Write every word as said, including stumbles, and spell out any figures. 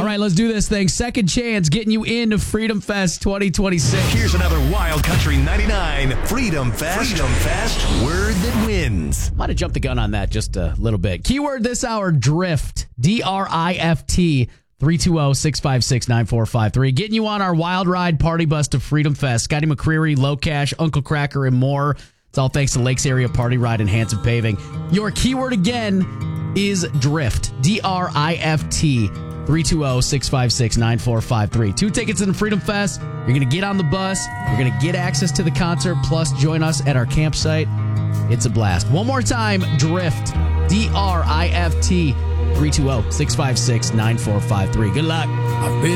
All right, let's do this thing. Second chance getting you into Freedom Fest twenty twenty-six. Here's another Wild Country ninety-nine Freedom Fest. Freedom Fest word that wins. Might have jumped the gun on that just a little bit. Keyword this hour, drift. D R I F T. three two zero, six five six, nine four five three. Getting you on our wild ride party bus to Freedom Fest. Scotty McCreery, Low Cash, Uncle Cracker, and more. It's all thanks to Lakes Area Party Ride and Hanson Paving. Your keyword again is drift. D R I F T. three two zero, six five six, nine four five three. Two tickets in Freedom Fest. You're going to get on the bus. You're going to get access to the concert, plus join us at our campsite. It's a blast. One more time, drift. D R I F T. three two zero, six five six, nine four five three. Good luck.